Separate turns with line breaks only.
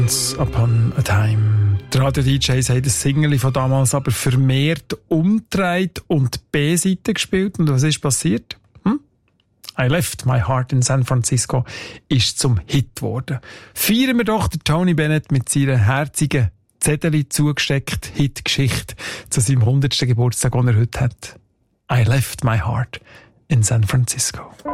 Once Upon a Time. Die Radio-DJs haben das Single von damals aber vermehrt umgedreht und die B-Seite gespielt. Und was ist passiert? I Left My Heart in San Francisco ist zum Hit geworden. Feiern wir doch den Tony Bennett mit seiner herzigen Zettel zugesteckt Hitgeschichte zu seinem 100. Geburtstag, den er heute hat. I Left My Heart in San Francisco.